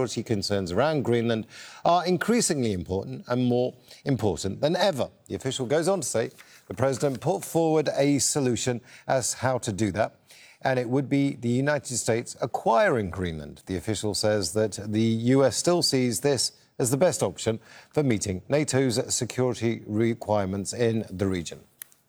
security concerns around Greenland are increasingly important and more important than ever. The official goes on to say the president put forward a solution as how to do that, and it would be the United States acquiring Greenland. The official says that the US still sees this as the best option for meeting NATO's security requirements in the region.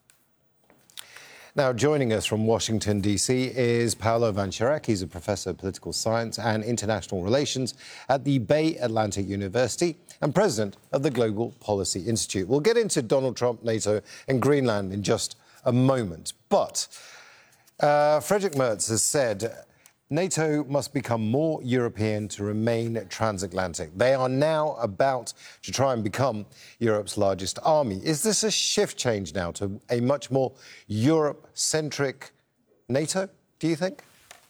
Now, joining us from Washington, D.C. is Paolo Vancherek. He's a professor of political science and international relations at the Bay Atlantic University and president of the Global Policy Institute. We'll get into Donald Trump, NATO and Greenland in just a moment. But Friedrich Merz has said NATO must become more European to remain transatlantic. They are now about to try and become Europe's largest army. Is this a shift change now to a much more Europe-centric NATO, do you think?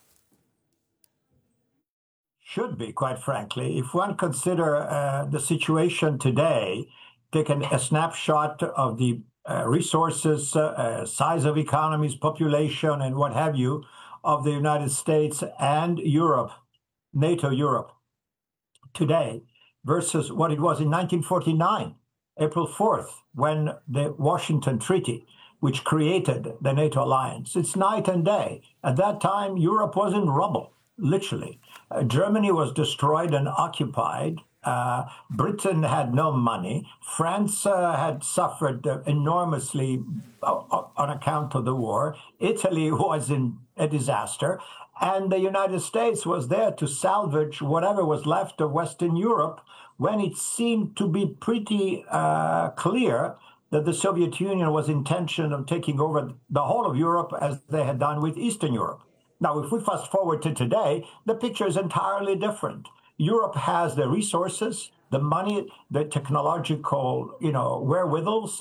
Should be, quite frankly. If one consider the situation today, take a snapshot of the resources, size of economies, population, and what have you, of the United States and Europe, NATO Europe, today versus what it was in 1949, April 4th, when the Washington Treaty, which created the NATO alliance, it's night and day. At that time, Europe was in rubble, literally. Germany was destroyed and occupied. Britain had no money. France had suffered enormously on account of the war. Italy was in a disaster. And the United States was there to salvage whatever was left of Western Europe when it seemed to be pretty clear that the Soviet Union was intention of taking over the whole of Europe as they had done with Eastern Europe. Now, if we fast forward to today, the picture is entirely different. Europe has the resources, the money, the technological, wherewithals,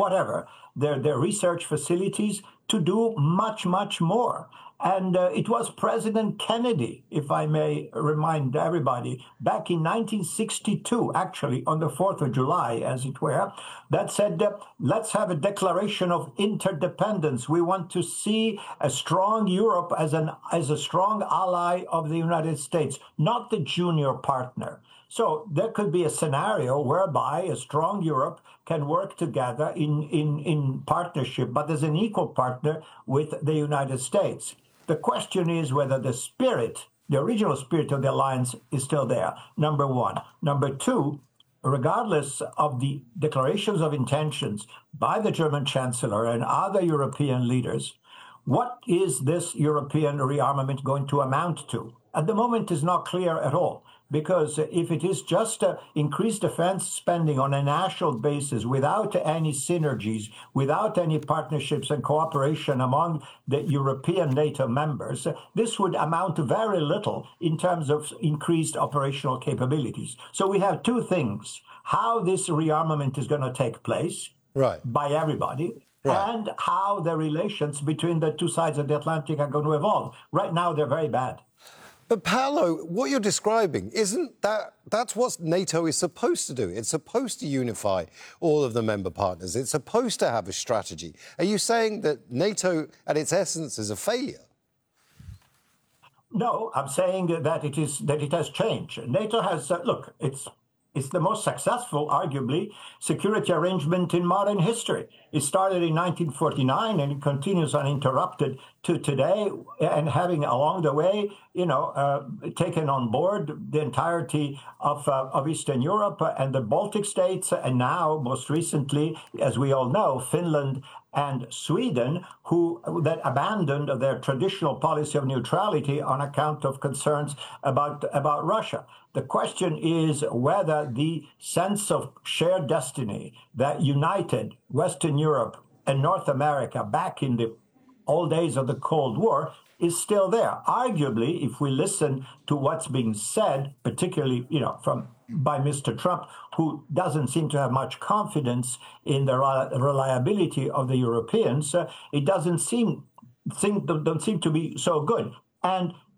their research facilities to do much, much more. And it was President Kennedy, if I may remind everybody, back in 1962, actually on the 4th of July, as it were, that said, let's have a declaration of interdependence. We want to see a strong Europe as a strong ally of the United States, not the junior partner. So there could be a scenario whereby a strong Europe can work together in partnership, but as an equal partner with the United States. The question is whether the original spirit of the alliance is still there, number one. Number two, regardless of the declarations of intentions by the German Chancellor and other European leaders, what is this European rearmament going to amount to? At the moment, is not clear at all. Because if it is just increased defense spending on a national basis without any synergies, without any partnerships and cooperation among the European NATO members, this would amount to very little in terms of increased operational capabilities. So we have two things: how this rearmament is going to take place by everybody, and how the relations between the two sides of the Atlantic are going to evolve. Right now, they're very bad. But Paolo, what you're describing, that's what NATO is supposed to do. It's supposed to unify all of the member partners. It's supposed to have a strategy. Are you saying that NATO, at its essence, is a failure? No, I'm saying that it has changed. NATO has, it's the most successful, arguably, security arrangement in modern history. It started in 1949 and it continues uninterrupted to today, and having along the way, taken on board the entirety of Eastern Europe and the Baltic states, and now, most recently, as we all know, Finland and Sweden, that abandoned their traditional policy of neutrality on account of concerns about Russia. The question is whether the sense of shared destiny that united Western Europe and North America back in the old days of the Cold War is still there. Arguably, if we listen to what's being said, particularly, by Mr. Trump, who doesn't seem to have much confidence in the reliability of the Europeans, it don't seem to be so good. And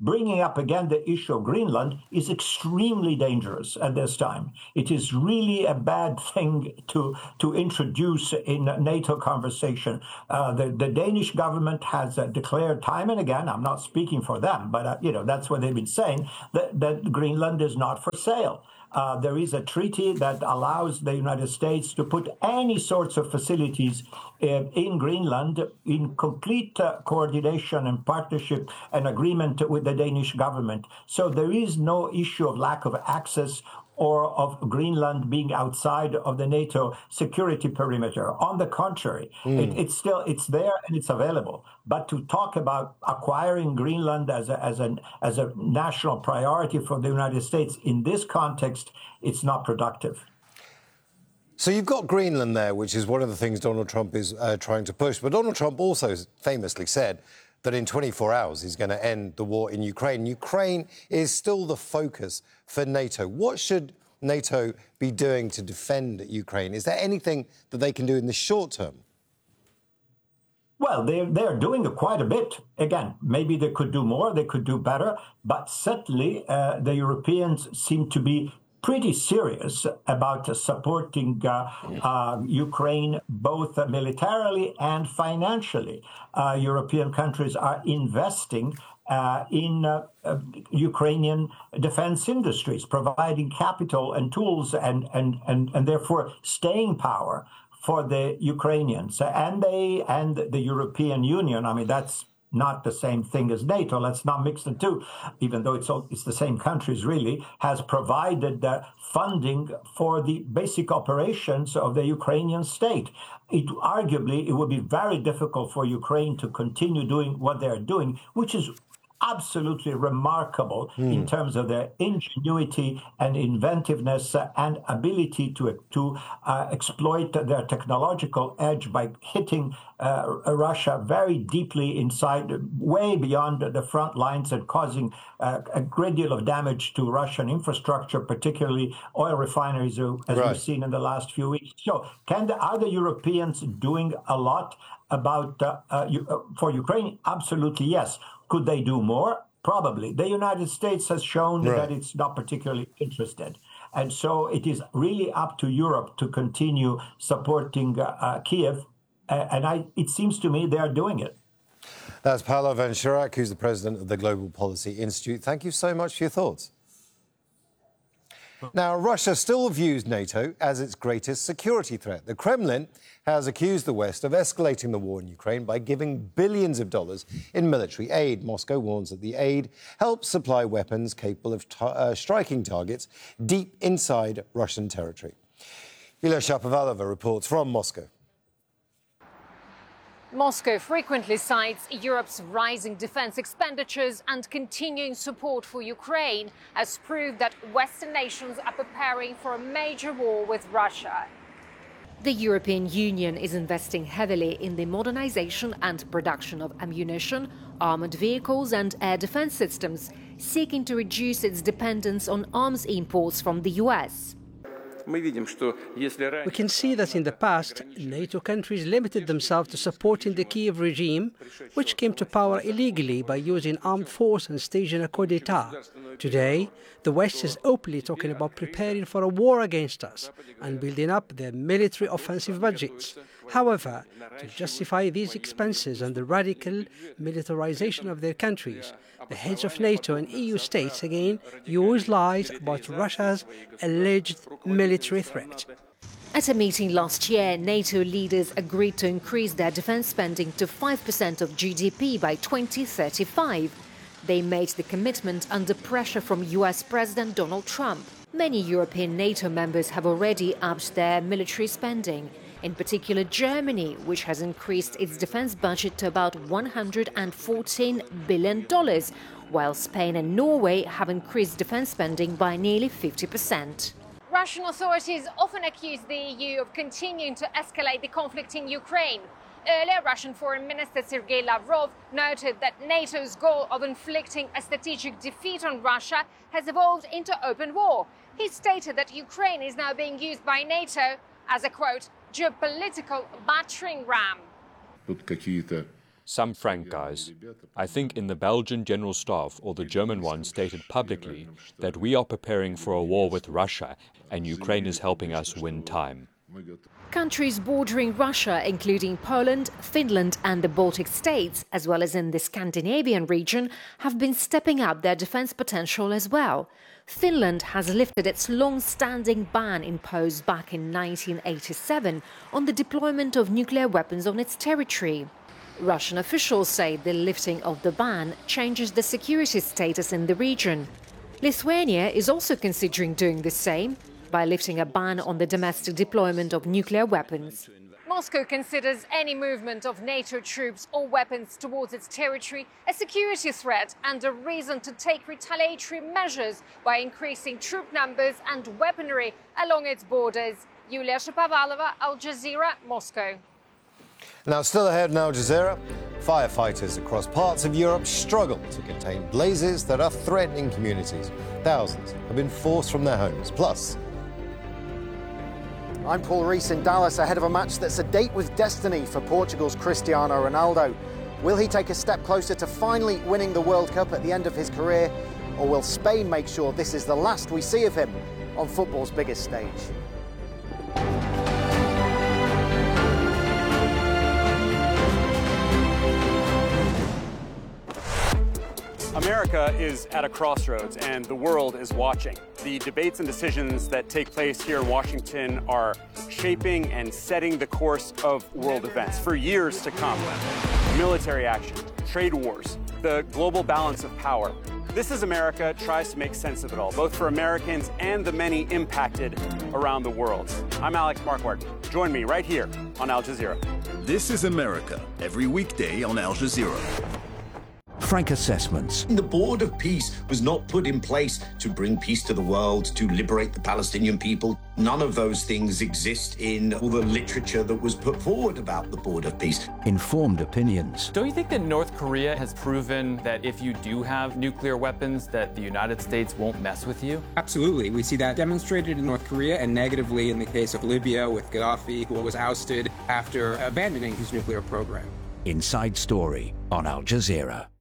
bringing up again the issue of Greenland is extremely dangerous at this time. It is really a bad thing to introduce in NATO conversation. The Danish government has declared time and again, I'm not speaking for them, but that's what they've been saying, that Greenland is not for sale. There is a treaty that allows the United States to put any sorts of facilities in Greenland in complete coordination and partnership and agreement with the Danish government. So there is no issue of lack of access or of Greenland being outside of the NATO security perimeter. On the contrary, it's there and it's available. But to talk about acquiring Greenland as a national priority for the United States in this context, it's not productive. So you've got Greenland there, which is one of the things Donald Trump is trying to push. But Donald Trump also famously said that in 24 hours he's going to end the war in Ukraine. Ukraine is still the focus for NATO. What should NATO be doing to defend Ukraine? Is there anything that they can do in the short term? Well, they're doing quite a bit. Again, maybe they could do more, they could do better, but certainly the Europeans seem to be pretty serious about supporting Ukraine both militarily and financially. European countries are investing in Ukrainian defense industries, providing capital and tools and therefore staying power for the Ukrainians. And the European Union, I mean, that's not the same thing as NATO. Let's not mix the two, even though it's the same countries really, has provided funding for the basic operations of the Ukrainian state. Arguably, it would be very difficult for Ukraine to continue doing what they're doing, which is absolutely remarkable in terms of their ingenuity and inventiveness and ability to exploit their technological edge by hitting Russia very deeply inside, way beyond the front lines and causing a great deal of damage to Russian infrastructure, particularly oil refineries, as we've seen in the last few weeks. So are the Europeans doing a lot about for Ukraine? Absolutely, yes. Could they do more? Probably. The United States has shown that it's not particularly interested. And so it is really up to Europe to continue supporting Kiev. And it seems to me they are doing it. That's Paolo Van Schirach, who's the president of the Global Policy Institute. Thank you so much for your thoughts. Now, Russia still views NATO as its greatest security threat. The Kremlin has accused the West of escalating the war in Ukraine by giving billions of dollars in military aid. Moscow warns that the aid helps supply weapons capable of striking targets deep inside Russian territory. Yulia Shapovalova reports from Moscow. Moscow frequently cites Europe's rising defense expenditures and continuing support for Ukraine as proof that Western nations are preparing for a major war with Russia. The European Union is investing heavily in the modernization and production of ammunition, armored vehicles and air defense systems, seeking to reduce its dependence on arms imports from the US. We can see that in the past, NATO countries limited themselves to supporting the Kiev regime, which came to power illegally by using armed force and staging a coup d'etat. Today, the West is openly talking about preparing for a war against us and building up their military offensive budgets. However, to justify these expenses and the radical militarization of their countries, the heads of NATO and EU states again use lies about Russia's alleged military threat. At a meeting last year, NATO leaders agreed to increase their defense spending to 5% of GDP by 2035. They made the commitment under pressure from US President Donald Trump. Many European NATO members have already upped their military spending. In particular, Germany, which has increased its defense budget to about $114 billion, while Spain and Norway have increased defense spending by nearly 50%. Russian authorities often accuse the EU of continuing to escalate the conflict in Ukraine. Earlier, Russian Foreign Minister Sergei Lavrov noted that NATO's goal of inflicting a strategic defeat on Russia has evolved into open war. He stated that Ukraine is now being used by NATO as a, quote, geopolitical battering ram. some frank guys. I think in the Belgian General Staff or the German one stated publicly that we are preparing for a war with Russia and Ukraine is helping us win time. Countries bordering Russia, including Poland, Finland and the Baltic states, as well as in the Scandinavian region, have been stepping up their defence potential as well. Finland has lifted its long-standing ban imposed back in 1987 on the deployment of nuclear weapons on its territory. Russian officials say the lifting of the ban changes the security status in the region. Lithuania is also considering doing the same by lifting a ban on the domestic deployment of nuclear weapons. Moscow considers any movement of NATO troops or weapons towards its territory a security threat and a reason to take retaliatory measures by increasing troop numbers and weaponry along its borders. Yulia Shapovalova, Al Jazeera, Moscow. Now, still ahead in Al Jazeera, firefighters across parts of Europe struggle to contain blazes that are threatening communities. Thousands have been forced from their homes. Plus, I'm Paul Rees in Dallas ahead of a match that's a date with destiny for Portugal's Cristiano Ronaldo. Will he take a step closer to finally winning the World Cup at the end of his career? Or will Spain make sure this is the last we see of him on football's biggest stage? America is at a crossroads and the world is watching. The debates and decisions that take place here in Washington are shaping and setting the course of world events for years to come. Military action, trade wars, the global balance of power. This Is America tries to make sense of it all, both for Americans and the many impacted around the world. I'm Alex Marquardt. Join me right here on Al Jazeera. This is America, every weekday on Al Jazeera. Frank assessments. The Board of Peace was not put in place to bring peace to the world, to liberate the Palestinian people. None of those things exist in all the literature that was put forward about the Board of Peace. Informed opinions. Don't you think that North Korea has proven that if you do have nuclear weapons, that the United States won't mess with you? Absolutely. We see that demonstrated in North Korea and negatively in the case of Libya with Gaddafi, who was ousted after abandoning his nuclear program. Inside Story on Al Jazeera.